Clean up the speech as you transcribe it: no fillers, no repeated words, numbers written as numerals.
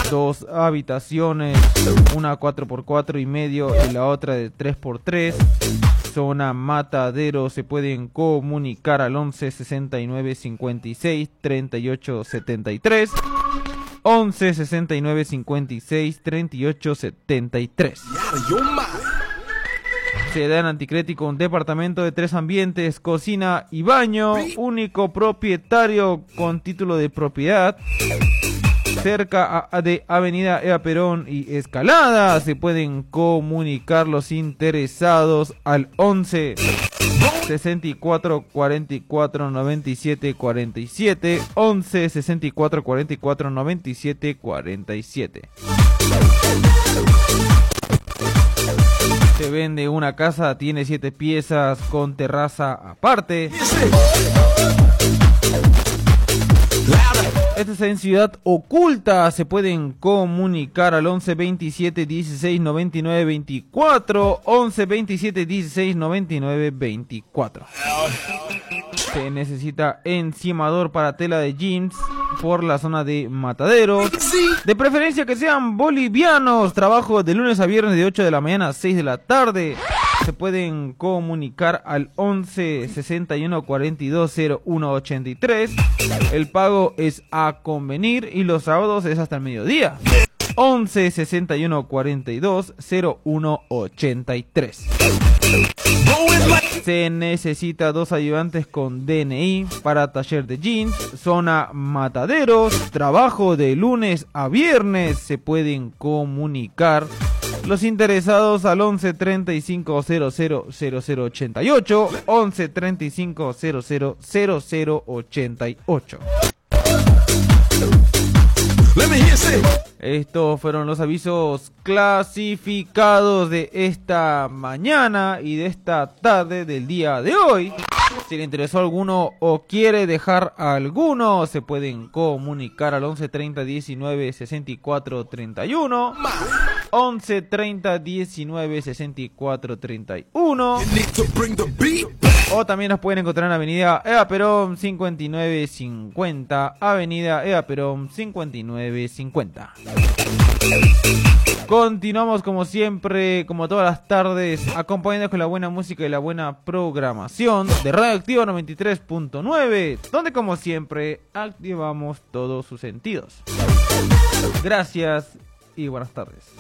2 habitaciones, una 4x4 y medio y la otra de 3x3. Zona Matadero. Se pueden comunicar al 11 69 56 38 73. 11 69 56 38 73. Se da en Anticrético un departamento de 3 ambientes, cocina y baño, único propietario con título de propiedad, cerca de Avenida Eva Perón y Escalada. Se pueden comunicar los interesados al 11 64 44 97 47. 11 64 44 97 47. Se vende una casa, tiene 7 piezas con terraza aparte. Esta es en Ciudad Oculta. Se pueden comunicar al 11 27 16 99 24. 11 27 16 99 24. Se necesita encimador para tela de jeans por la zona de Mataderos. De preferencia que sean bolivianos. Trabajo de lunes a viernes de 8 de la mañana a 6 de la tarde. Se pueden comunicar al 11 61 42 01 83. El pago es a convenir y los sábados es hasta el mediodía. 11 61 42 01 83. Se necesita 2 ayudantes con DNI para taller de jeans, zona Mataderos, trabajo de lunes a viernes. Se pueden comunicar los interesados al 11 35 00 00 88, 11 35 00 00 88. Estos fueron los avisos clasificados de esta mañana y de esta tarde del día de hoy. Si le interesó alguno o quiere dejar alguno, se pueden comunicar al 11 30 19 64 31. 11 30 19 64 31. O también nos pueden encontrar en Avenida Eva Perón 59 50. Avenida Eva Perón 59 50. Continuamos como siempre, como todas las tardes, acompañados con la buena música y la buena programación de Radioactiva 93.9, donde como siempre activamos todos sus sentidos. Gracias y buenas tardes.